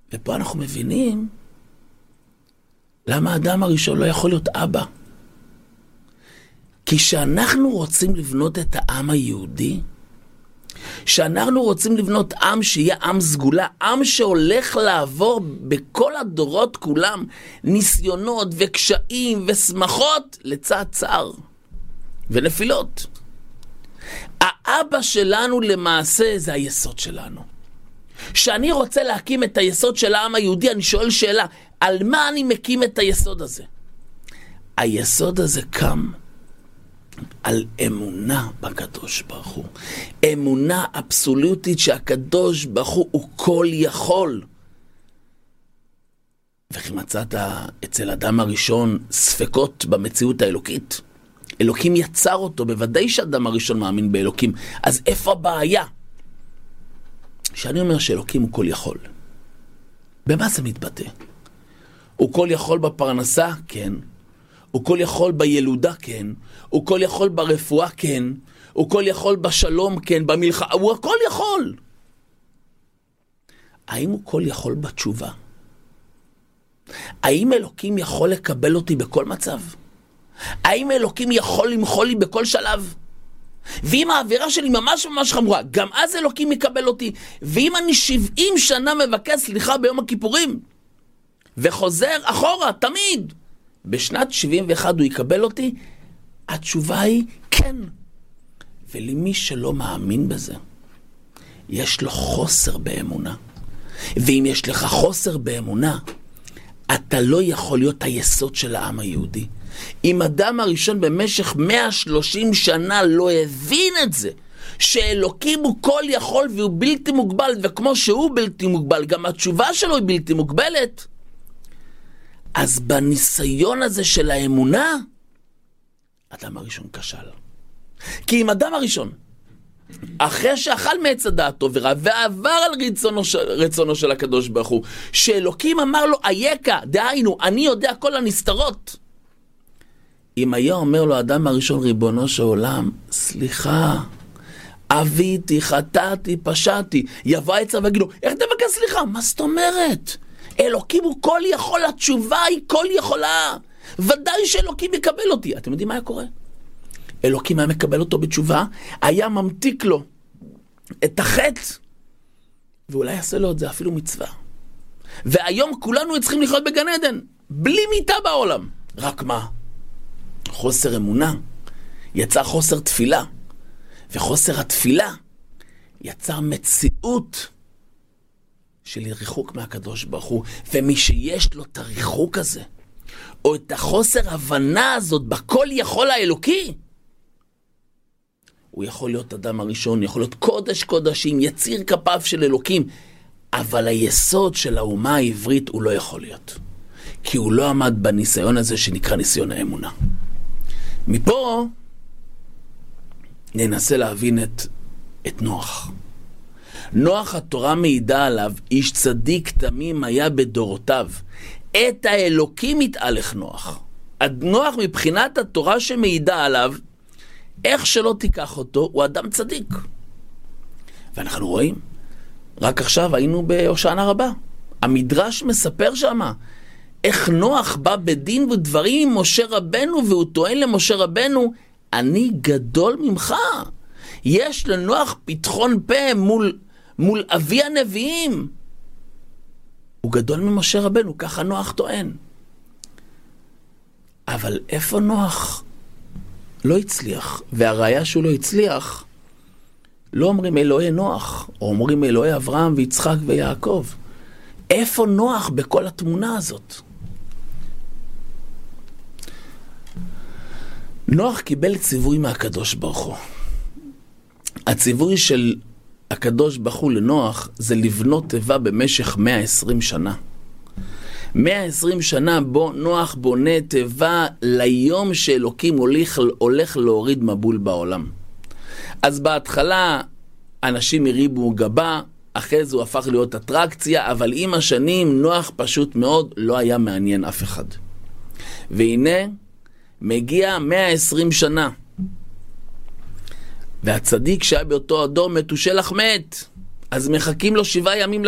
ופה אנחנו מבינים למה האדם הראשון לא יכול להיות אבא. כי שאנחנו רוצים לבנות את העם היהודי, שאנחנו רוצים לבנות עם שיהיה עם סגולה, עם שהולך לעבור בכל הדורות כולם ניסיונות וקשיים ושמחות לצד צער ונפילות. האבא שלנו למעשה זה היסוד שלנו. שאני רוצה להקים את היסוד של העם היהודי, אני שואל שאלה, על מה אני מקים את היסוד הזה? היסוד הזה קם על אמונה בקדוש ברוך הוא. אמונה אבסולוטית שהקדוש ברוך הוא כל יכול. וכי מצאת אצל אדם הראשון ספקות במציאות האלוקית? אלוקים יצר אותו, בוודאי שאדם הראשון מאמין באלוקים. אז איפה הבעיה? שאני אומר שאלוקים הוא כל יכול. במה זה מתבטא? הוא כל יכול בפרנסה? כן. הוא כל יכול בילודה? כן. הוא כל יכול ברפואה? כן. הוא כל יכול בשלום? כן. במלחמה? הוא הכל יכול. האם הוא כל יכול בתשובה? האם אלוקים יכול לקבל אותי בכל מצב? האם אלוקים יכול למחול לי בכל שלב? ואם העבירה שלי ממש ממש חמורה, גם אז אלוקים יקבל אותי. ואם אני 70 שנה מבקש סליחה ביום הכיפורים, וחוזר אחורה, תמיד, בשנת 71 הוא יקבל אותי? התשובה היא כן. ולמי שלא מאמין בזה, יש לו חוסר באמונה. ואם יש לך חוסר באמונה, אתה לא יכול להיות היסוד של העם היהודי. אם אדם הראשון במשך 130 שנה לא הבין את זה, שאלוקים הוא כל יכול והוא בלתי מוגבל, וכמו שהוא בלתי מוגבל, גם התשובה שלו היא בלתי מוגבלת, אז בניסיון הזה של האמונה, אדם הראשון כשל. כי אם אדם הראשון, אחרי שאכל מעץ הדעת טוב ורע, ועבר על רצונו של הקדוש ברוך הוא, שאלוקים אמר לו, אייכה, דהיינו, אני יודע כל הנסתרות. אם היה אומר לו אדם הראשון, ריבונו של עולם, סליחה, אביתי, חטאתי, פשעתי, יבוא העצר ויגיד לו, איך תבקש סליחה? מה זאת אומרת? אלוקים הוא כל יכול, התשובה היא כל יכולה. ודאי שאלוקים יקבל אותי. אתם יודעים מה היה קורה? אלוקים היה מקבל אותו בתשובה, היה ממתיק לו את החטא, ואולי יעשה לו את זה אפילו מצווה. והיום כולנו צריכים לחיות בגן עדן, בלי מיטה בעולם. רק מה? חוסר אמונה יצר חוסר תפילה, וחוסר התפילה יצר מציאות של ריחוק מהקדוש ברוך הוא. ומי שיש לו את הריחוק הזה, או את החוסר הבנה הזאת בכל יכול האלוקי, הוא יכול להיות אדם הראשון, יכול להיות קודש קודשים, יציר כפיו של אלוקים, אבל היסוד של האומה העברית הוא לא יכול להיות, כי הוא לא עמד בניסיון הזה שנקרא ניסיון האמונה. מפה ננסה להבין את נוח. נוח, התורה מעידה עליו, איש צדיק תמים היה בדורותיו. את האלוקים התהלך נוח. נוח מבחינת התורה שמעידה עליו, איך שלא תיקח אותו, הוא אדם צדיק. ואנחנו רואים, רק עכשיו היינו בהושענא רבה. המדרש מספר שמה, איך נוח בא בדין ודברים עם משה רבנו, והוא טוען למשה רבנו, אני גדול ממך. יש לנוח פתחון פה מול אבי הנביאים. הוא גדול ממשה רבנו, ככה נוח טוען. אבל איפה נוח לא הצליח? והראיה שהוא לא הצליח, לא אומרים אלוהי נוח, או אומרים אלוהי אברהם ויצחק ויעקב. איפה נוח בכל התמונה הזאת? נוח קיבל ציווי מהקדוש ברוך הוא. הציווי של הקדוש ברוך הוא לנוח זה לבנות תיבה במשך 120 שנה. 120 שנה בו נוח בונה תיבה ליום שאלוקים הולך להוריד מבול בעולם. אז בהתחלה אנשים הריבו גבה, אחרי זה הוא הפך להיות אטרקציה, אבל עם השנים נוח פשוט מאוד לא היה מעניין אף אחד. והנה מגיע 120 שנה. והצדיק שהיה באותו הדור מתושלח מת. אז מחכים לו 7 ימים